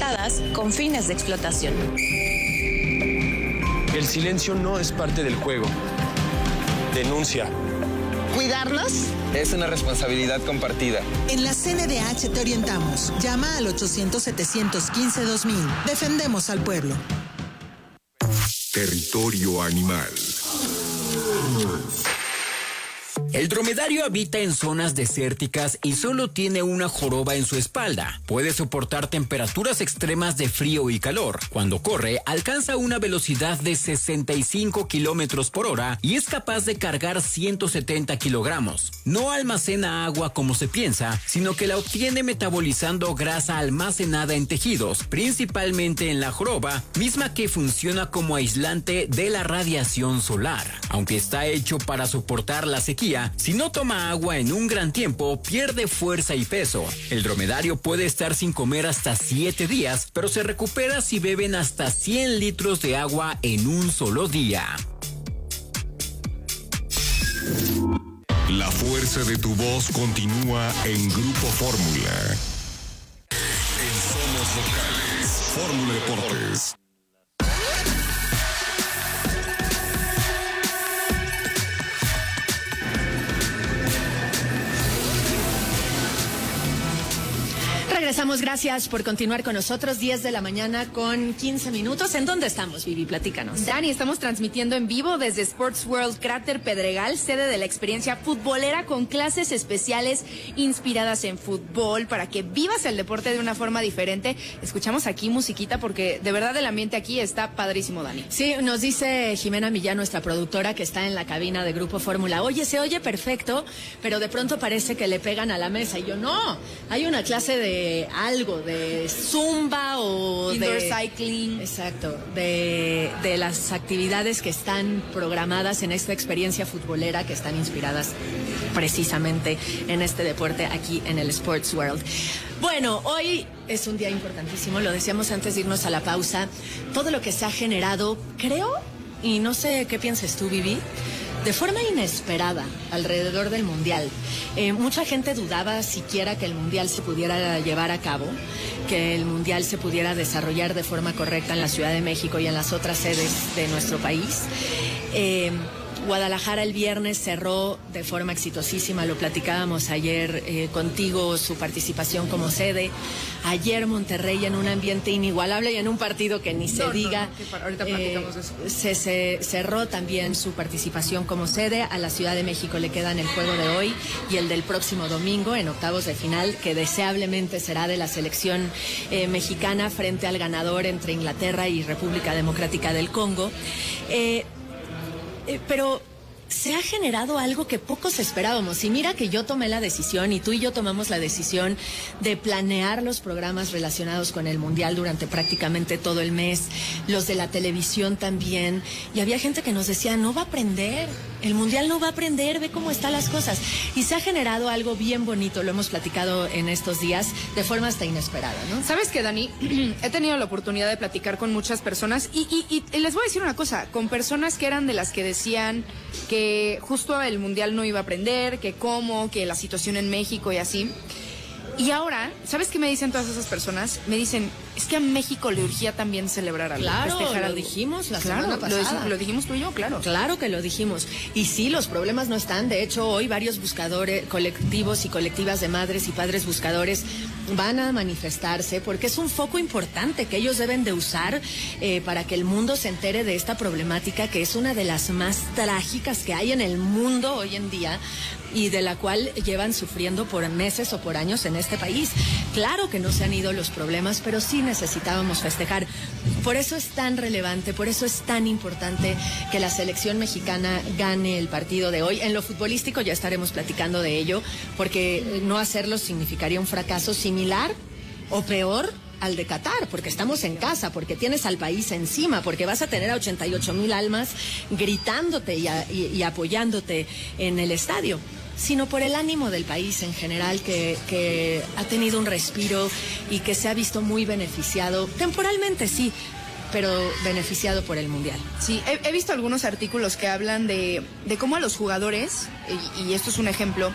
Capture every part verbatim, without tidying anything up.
interpretadas con fines de explotación. El silencio no es parte del juego. Denuncia. ¿Cuidarnos? Es una responsabilidad compartida. En la C N D H te orientamos. Llama al ochocientos, setecientos quince, dos mil. Defendemos al pueblo. Territorio animal. El dromedario habita en zonas desérticas y solo tiene una joroba en su espalda. Puede soportar temperaturas extremas de frío y calor. Cuando corre, alcanza una velocidad de sesenta y cinco kilómetros por hora y es capaz de cargar ciento setenta kilogramos. No almacena agua como se piensa, sino que la obtiene metabolizando grasa almacenada en tejidos, principalmente en la joroba, misma que funciona como aislante de la radiación solar. Aunque está hecho para soportar la sequía, si no toma agua en un gran tiempo, pierde fuerza y peso. El dromedario puede estar sin comer hasta siete días, pero se recupera si beben hasta cien litros de agua en un solo día. La fuerza de tu voz continúa en Grupo Fórmula. En Somos Locales, Fórmula Deportes. Regresamos, gracias por continuar con nosotros. diez de la mañana con quince minutos. ¿En dónde estamos, Vivi? Platícanos. Dani, estamos transmitiendo en vivo desde Sports World Cráter Pedregal, sede de la experiencia futbolera, con clases especiales inspiradas en fútbol para que vivas el deporte de una forma diferente. Escuchamos aquí musiquita porque de verdad el ambiente aquí está padrísimo, Dani. Sí, nos dice Jimena Millán, nuestra productora, que está en la cabina de Grupo Fórmula. Oye, se oye perfecto, pero de pronto parece que le pegan a la mesa. Y yo, no, hay una clase de algo, de zumba o indoor de cycling. Exacto, de, de las actividades que están programadas en esta experiencia futbolera, que están inspiradas precisamente en este deporte aquí en el Sports World. Bueno, hoy es un día importantísimo, lo decíamos antes de irnos a la pausa. Todo lo que se ha generado, creo, y no sé qué pienses tú, Vivi, de forma inesperada alrededor del Mundial. Eh, mucha gente dudaba siquiera que el Mundial se pudiera llevar a cabo, que el Mundial se pudiera desarrollar de forma correcta en la Ciudad de México y en las otras sedes de nuestro país. Eh, Guadalajara el viernes cerró de forma exitosísima, lo platicábamos ayer eh, contigo, su participación como sede. Ayer Monterrey, en un ambiente inigualable y en un partido que ni se no, diga, no, no, que ahorita platicamos eh, eso. Se, se cerró también su participación como sede. A la Ciudad de México le quedan el juego de hoy y el del próximo domingo en octavos de final, que deseablemente será de la selección eh, mexicana frente al ganador entre Inglaterra y República Democrática del Congo. Eh, Eh, pero se ha generado algo que pocos esperábamos. Y mira que yo tomé la decisión, y tú y yo tomamos la decisión de planear los programas relacionados con el Mundial durante prácticamente todo el mes, los de la televisión también. Y había gente que nos decía, no va a aprender, el Mundial no va a aprender, ve cómo están las cosas. Y se ha generado algo bien bonito, lo hemos platicado en estos días, de forma hasta inesperada, ¿no? ¿Sabes qué, Dani? He tenido la oportunidad de platicar con muchas personas y, y, y les voy a decir una cosa, con personas que eran de las que decían que justo el Mundial no iba a aprender, que cómo, que la situación en México y así. Y ahora, ¿sabes qué me dicen todas esas personas? Me dicen, es que a México le urgía también celebrar algo. Claro, festejar lo algo. dijimos la claro, semana pasada. Lo, lo dijimos tú y yo, claro. Claro que lo dijimos. Y sí, los problemas no están. De hecho, hoy varios buscadores, colectivos y colectivas de madres y padres buscadores van a manifestarse porque es un foco importante que ellos deben de usar eh, para que el mundo se entere de esta problemática, que es una de las más trágicas que hay en el mundo hoy en día y de la cual llevan sufriendo por meses o por años en este país. Claro que no se han ido los problemas, pero sí necesitábamos festejar. Por eso es tan relevante, por eso es tan importante que la selección mexicana gane el partido de hoy. En lo futbolístico ya estaremos platicando de ello, porque no hacerlo significaría un fracaso similar o peor al de Qatar, porque estamos en casa, porque tienes al país encima, porque vas a tener a ochenta y ocho mil almas gritándote y, a, y, y apoyándote en el estadio, sino por el ánimo del país en general, que, que ha tenido un respiro y que se ha visto muy beneficiado, temporalmente sí, pero beneficiado por el Mundial. Sí, he, he visto algunos artículos que hablan de, de cómo a los jugadores, y, y esto es un ejemplo,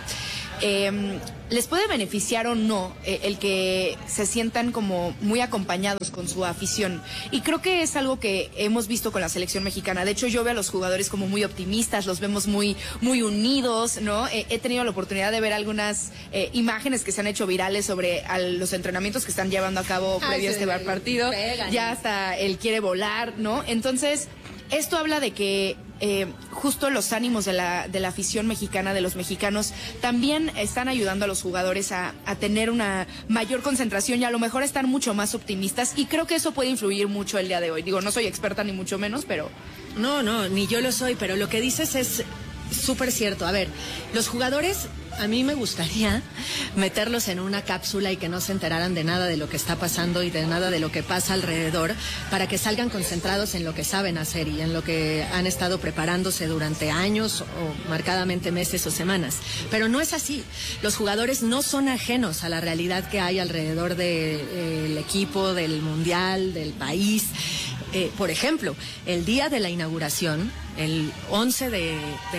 Eh, ¿Les puede beneficiar o no eh, el que se sientan como muy acompañados con su afición? Y creo que es algo que hemos visto con la selección mexicana. De hecho, yo veo a los jugadores como muy optimistas, los vemos muy, muy unidos, ¿no? Eh, he tenido la oportunidad de ver algunas eh, imágenes que se han hecho virales sobre a los entrenamientos que están llevando a cabo previo a este partido. Pegan. Ya hasta él quiere volar, ¿no? Entonces, esto habla de que eh, justo los ánimos de la, de la afición mexicana, de los mexicanos, también están ayudando a los jugadores a, a tener una mayor concentración y a lo mejor estar mucho más optimistas, y creo que eso puede influir mucho el día de hoy. Digo, no soy experta ni mucho menos, pero... No, no, ni yo lo soy, pero lo que dices es súper cierto. A ver, los jugadores... A mí me gustaría meterlos en una cápsula y que no se enteraran de nada de lo que está pasando y de nada de lo que pasa alrededor, para que salgan concentrados en lo que saben hacer y en lo que han estado preparándose durante años o marcadamente meses o semanas. Pero no es así. Los jugadores no son ajenos a la realidad que hay alrededor del eh, equipo, del mundial, del país. Eh, por ejemplo, el día de la inauguración, el once de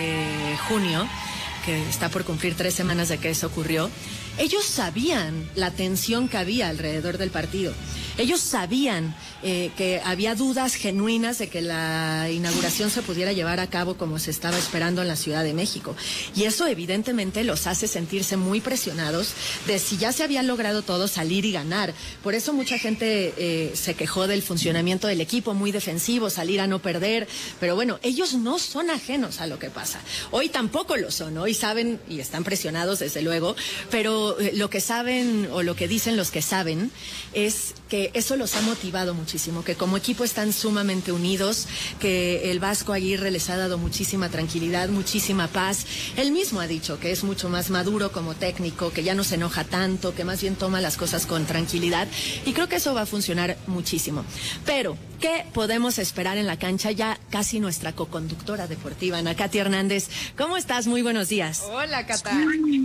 junio, que está por cumplir tres semanas de que eso ocurrió, ellos sabían la tensión que había alrededor del partido. Ellos sabían eh, que había dudas genuinas de que la inauguración se pudiera llevar a cabo como se estaba esperando en la Ciudad de México. Y eso evidentemente los hace sentirse muy presionados de si ya se había logrado todo, salir y ganar. Por eso mucha gente eh, se quejó del funcionamiento del equipo, muy defensivo, salir a no perder. Pero bueno, ellos no son ajenos a lo que pasa. Hoy tampoco lo son. Hoy saben y están presionados, desde luego, pero eh, lo que saben o lo que dicen los que saben es que eso los ha motivado muchísimo, que como equipo están sumamente unidos, que el Vasco Aguirre les ha dado muchísima tranquilidad, muchísima paz. Él mismo ha dicho que es mucho más maduro como técnico, que ya no se enoja tanto, que más bien toma las cosas con tranquilidad, y creo que eso va a funcionar muchísimo. Pero, ¿qué podemos esperar en la cancha? Ya casi nuestra coconductora deportiva, Ana Katy Hernández. ¿Cómo estás? Muy buenos días. Hola, Cata.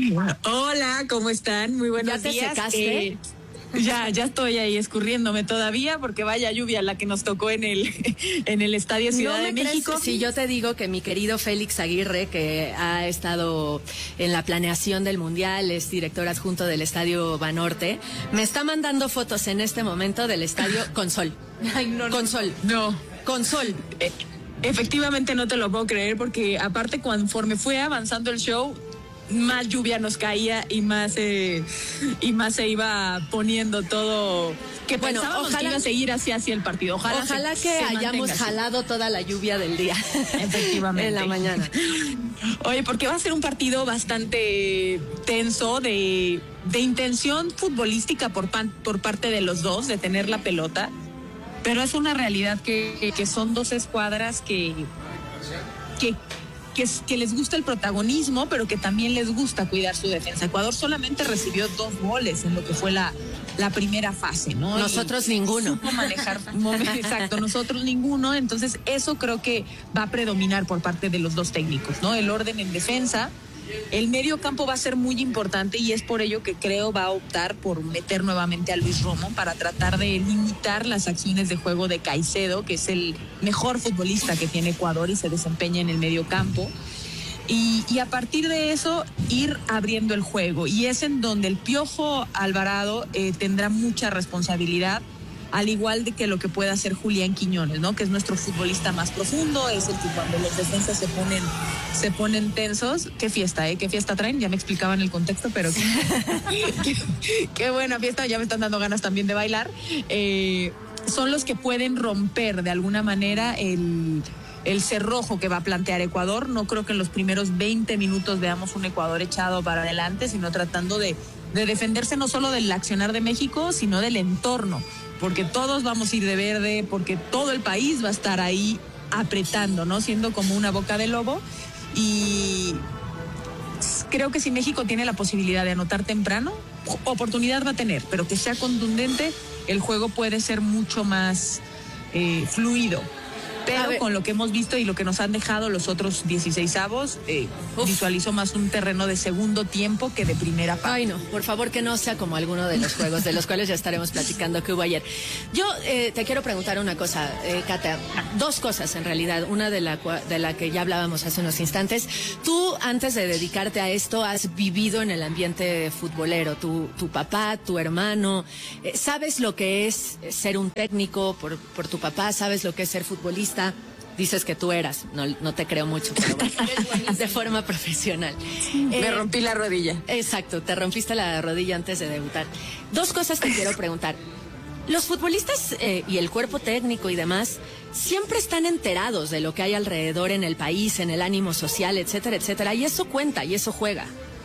Hola, ¿cómo están? Muy buenos días. ¿Ya te secaste? Eh, Ya, ya estoy ahí escurriéndome todavía porque vaya lluvia la que nos tocó en el en el Estadio Ciudad ¿No de me México. Crees, si yo te digo que mi querido Félix Aguirre, que ha estado en la planeación del Mundial, es director adjunto del Estadio Banorte, me está mandando fotos en este momento del estadio con sol. Ay, no, no. Con sol. No. Con sol. Eh, efectivamente no te lo puedo creer porque aparte conforme fue avanzando el show, más lluvia nos caía y más eh, y más se iba poniendo todo, que bueno, pensábamos ojalá, que iba a seguir así así el partido. Ojalá, ojalá se, que se hayamos así. jalado toda la lluvia del día. Efectivamente. En la mañana. Oye, porque va a ser un partido bastante tenso, de, de intención futbolística por, pan, por parte de los dos, de tener la pelota, pero es una realidad que, que son dos escuadras que... que Que, que les gusta el protagonismo, pero que también les gusta cuidar su defensa. Ecuador solamente recibió dos goles en lo que fue la, la primera fase, ¿no? Nosotros y, ninguno. Supo manejar, exacto, nosotros ninguno. Entonces eso creo que va a predominar por parte de los dos técnicos, ¿no? El orden en defensa. El medio campo va a ser muy importante y es por ello que creo va a optar por meter nuevamente a Luis Romo para tratar de limitar las acciones de juego de Caicedo, que es el mejor futbolista que tiene Ecuador y se desempeña en el medio campo. Y, y a partir de eso ir abriendo el juego, y es en donde el Piojo Alvarado eh, tendrá mucha responsabilidad, al igual de que lo que puede hacer Julián Quiñones, ¿no? Que es nuestro futbolista más profundo, es el que cuando los defensas se ponen se ponen tensos. Qué fiesta, ¿eh? Qué fiesta traen, ya me explicaban el contexto, pero qué, qué, qué buena fiesta, ya me están dando ganas también de bailar. Eh, son los que pueden romper de alguna manera el... el cerrojo que va a plantear Ecuador. No creo que en los primeros veinte minutos veamos un Ecuador echado para adelante, sino tratando de, de defenderse no solo del accionar de México, sino del entorno, porque todos vamos a ir de verde, porque todo el país va a estar ahí apretando, ¿no? Siendo como una boca de lobo. Y creo que si México tiene la posibilidad de anotar temprano, oportunidad va a tener, pero que sea contundente, el juego puede ser mucho más eh, fluido. Pero con lo que hemos visto y lo que nos han dejado los otros dieciseisavos, eh, visualizo más un terreno de segundo tiempo que de primera parte. Ay, no, por favor que no sea como alguno de los juegos de los cuales ya estaremos platicando que hubo ayer. Yo eh, te quiero preguntar una cosa, eh, Cata, dos cosas en realidad, una de la, de la que ya hablábamos hace unos instantes. Tú, antes de dedicarte a esto, has vivido en el ambiente futbolero, tu, tu papá, tu hermano, eh, sabes lo que es ser un técnico por, por tu papá, sabes lo que es ser futbolista. Dices que tú eras, no, no te creo mucho, pero bueno, de forma profesional. Me eh, rompí la rodilla. Exacto, te rompiste la rodilla antes de debutar. Dos cosas que quiero preguntar. Los futbolistas eh, y el cuerpo técnico y demás siempre están enterados de lo que hay alrededor en el país, en el ánimo social, etcétera, etcétera, y eso cuenta y eso juega.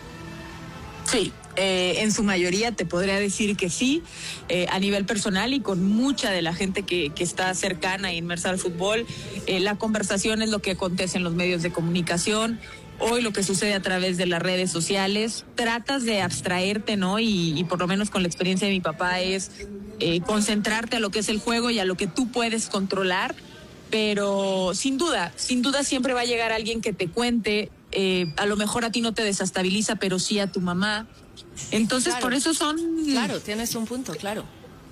Sí. Eh, en su mayoría te podría decir que sí, eh, a nivel personal y con mucha de la gente que, que está cercana e inmersa al fútbol. Eh, la conversación es lo que acontece en los medios de comunicación, hoy lo que sucede a través de las redes sociales. Tratas de abstraerte, ¿no? Y, y por lo menos con la experiencia de mi papá es eh, concentrarte a lo que es el juego y a lo que tú puedes controlar, pero sin duda, sin duda siempre va a llegar alguien que te cuente, eh, a lo mejor a ti no te desestabiliza, pero sí a tu mamá. Entonces, Claro. por eso son... Claro, tienes un punto, claro.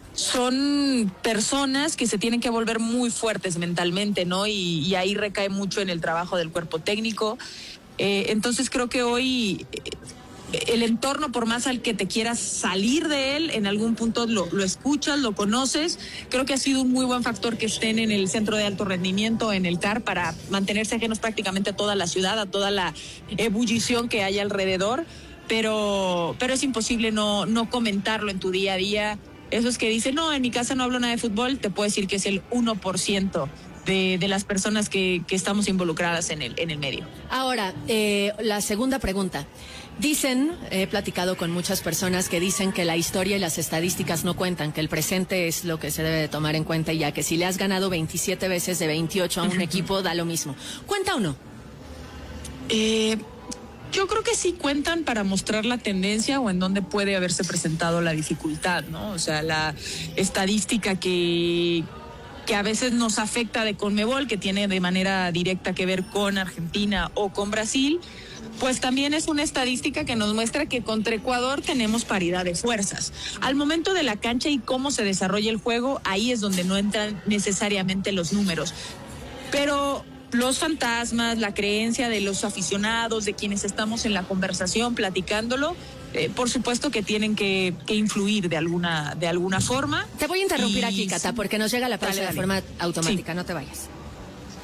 Son personas que se tienen que volver muy fuertes mentalmente, ¿no? Y, y ahí recae mucho en el trabajo del cuerpo técnico. Eh, entonces, creo que hoy eh, el entorno, por más al que te quieras salir de él, en algún punto lo, lo escuchas, lo conoces. Creo que ha sido un muy buen factor que estén en el centro de alto rendimiento, en el C A R, para mantenerse ajenos prácticamente a toda la ciudad, a toda la ebullición que hay alrededor. Pero, pero es imposible no, no comentarlo en tu día a día. Esos que dicen, no, en mi casa no hablo nada de fútbol, te puedo decir que es el uno por ciento de, de las personas que, que estamos involucradas en el, en el medio. Ahora, eh, la segunda pregunta. Dicen, he platicado con muchas personas que dicen que la historia y las estadísticas no cuentan, que el presente es lo que se debe de tomar en cuenta, y ya que si le has ganado veintisiete veces de veintiocho a un equipo, da lo mismo. ¿Cuenta o no? Eh... Yo creo que sí cuentan para mostrar la tendencia o en dónde puede haberse presentado la dificultad, ¿no? O sea, la estadística que, que a veces nos afecta de CONMEBOL, que tiene de manera directa que ver con Argentina o con Brasil, pues también es una estadística que nos muestra que contra Ecuador tenemos paridad de fuerzas. Al momento de la cancha y cómo se desarrolla el juego, ahí es donde no entran necesariamente los números. Pero los fantasmas, la creencia de los aficionados, de quienes estamos en la conversación platicándolo, eh, por supuesto que tienen que, que influir de alguna, de alguna forma. Te voy a interrumpir y... aquí, Cata, porque nos llega la pausa Dale, dale. de forma automática, Sí. no te vayas.